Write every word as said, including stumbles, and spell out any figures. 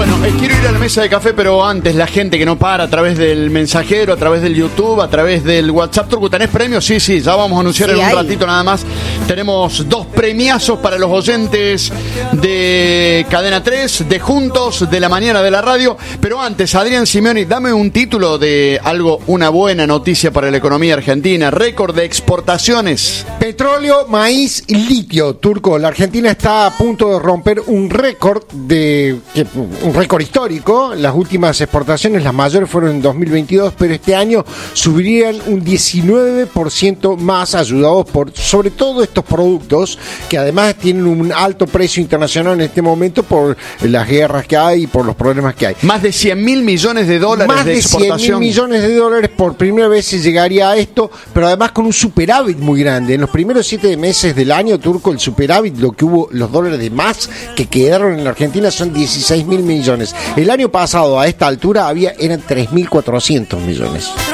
Bueno, eh, quiero ir a la mesa de café, pero antes la gente que no para a través del mensajero, a través del YouTube, a través del WhatsApp. Turco, ¿tenés premios? Sí, sí, ya vamos a anunciar sí, en un hay. ratito nada más. Tenemos dos premiazos para los oyentes de Cadena tres, de Juntos, de la mañana de la radio. Pero antes, Adrián Simeoni, dame un título de algo, una buena noticia para la economía argentina. Récord de exportaciones. Petróleo, maíz y litio, Turco. La Argentina está a punto de romper un récord de... Que, un récord histórico. Las últimas exportaciones, las mayores, fueron en dos mil veintidós, pero este año subirían un diecinueve por ciento más, ayudados por sobre todo estos productos que además tienen un alto precio internacional en este momento por las guerras que hay y por los problemas que hay. Más de cien mil millones de dólares más de, de exportación. cien mil millones de dólares por primera vez se llegaría a esto, pero además con un superávit muy grande. En los primeros siete meses del año, Turco, el superávit, lo que hubo, los dólares de más que quedaron en la Argentina son dieciséis mil millones. El año pasado a esta altura había eran tres mil cuatrocientos millones.